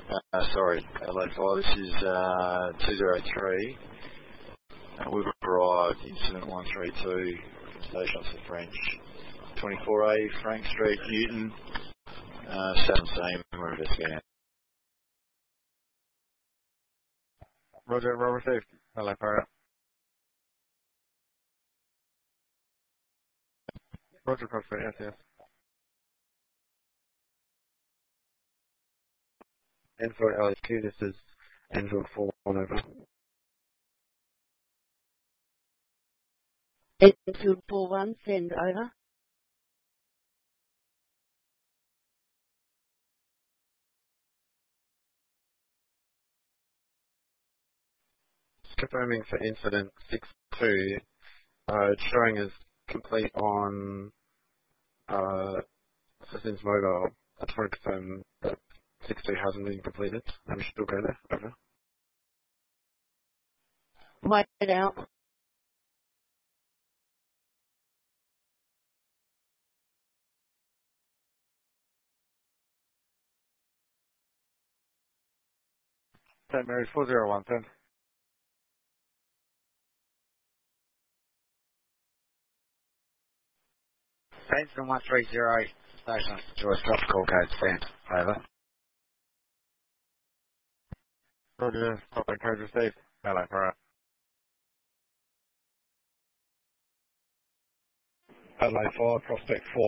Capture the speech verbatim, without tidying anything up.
Uh, sorry, Adelaide five. This is uh, two zero three. Uh, we've arrived, incident one three two, station for French. twenty-four A, Frank Street, Newton. Uh, seven same, we're investigating. Roger, well received. Hello, Farah. Roger, Prospect, yes, yes. Enfield L H Q, this is Enfield four one over. Enfield four one, send over. Confirming for incident six two, uh, it's showing as complete on uh, Systems Mobile. I just want to confirm that six two hasn't been completed, and we should still go there. Over. Wait it out. Saint Mary's four zero one, ten. Saintston one three zero, station George, drop call code stand. Over. Roger, public code received. Hello, Farah. Adelaide five, Prospect four.